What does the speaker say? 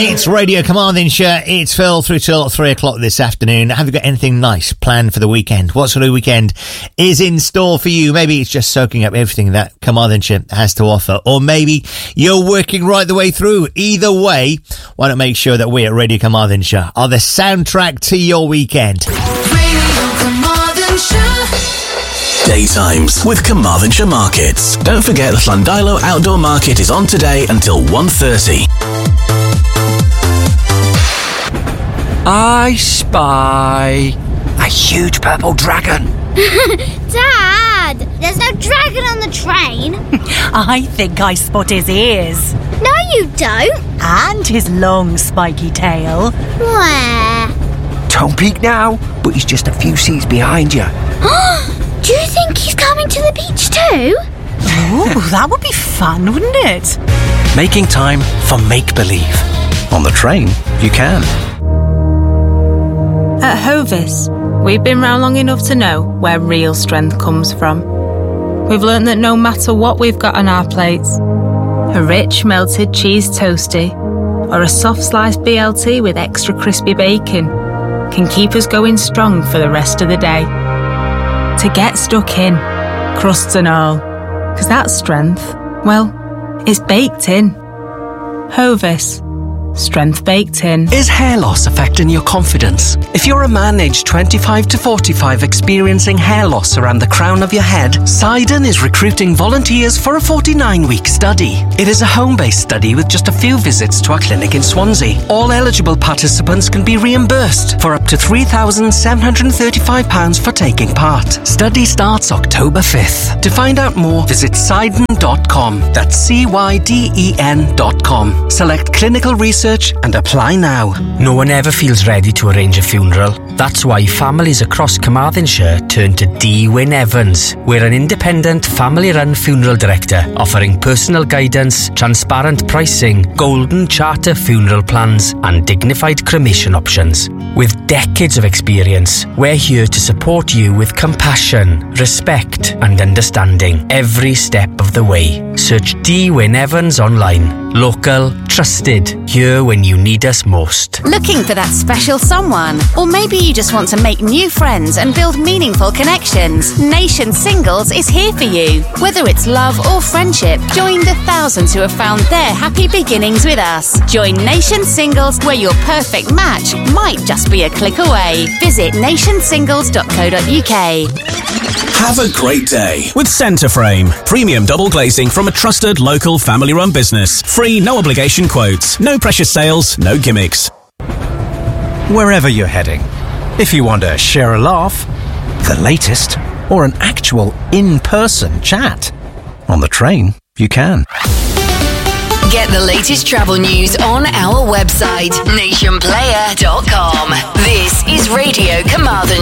It's Radio Carmarthenshire. It's Phil through till 3 o'clock this afternoon. Have you got anything nice planned for the weekend? What sort of weekend is in store for you? Maybe it's just soaking up everything that Carmarthenshire has to offer, or maybe you're working right the way through. Either way, why not make sure that we at Radio Carmarthenshire are the soundtrack to your weekend? Radio Carmarthenshire. Daytimes with Carmarthenshire Markets. Don't forget the Llandilo Outdoor Market is on today until 1:30. I spy a huge purple dragon. Dad, there's no dragon on the train. I think I spot his ears. No, you don't. And his long spiky tail. Where? Don't peek now, but he's just a few seats behind you. Do you think he's coming to the beach too? Ooh, that would be fun, wouldn't it? Making time for make-believe. On the train, you can. At Hovis, we've been round long enough to know where real strength comes from. We've learnt that no matter what we've got on our plates, a rich melted cheese toastie or a soft sliced BLT with extra crispy bacon can keep us going strong for the rest of the day. To get stuck in, crusts and all, because that strength, well, it's baked in. Hovis. Strength baked in. Is hair loss affecting your confidence? If you're a man aged 25 to 45 experiencing hair loss around the crown of your head, Sidon is recruiting volunteers for a 49-week study. It is a home-based study with just a few visits to our clinic in Swansea. All eligible participants can be reimbursed for up to £3,735 for taking part. Study starts October 5th. To find out more, visit Sidon.com. That's CYDEN.com. Select clinical research and apply now. No one ever feels ready to arrange a funeral. That's why families across Carmarthenshire turn to D. Wyn Evans. We're an independent family-run funeral director offering personal guidance, transparent pricing, golden charter funeral plans and dignified cremation options. With decades of experience, we're here to support you with compassion, respect and understanding every step of the way. Search D. Wyn Evans online. Local, trusted, here when you need us most. Looking for that special someone? Or maybe you just want to make new friends and build meaningful connections? Nation Singles is here for you. Whether it's love or friendship, join the thousands who have found their happy beginnings with us. Join Nation Singles, where your perfect match might just be a click away. Visit nationsingles.co.uk. Have a great day with Centreframe. Premium double glazing from a trusted local family-run business. Free, no obligation quotes. No precious sales, no gimmicks. Wherever you're heading, if you want to share a laugh, the latest, or an actual in-person chat, on the train, you can. Get the latest travel news on our website, nationplayer.com. This is Radio Carmarthenshire.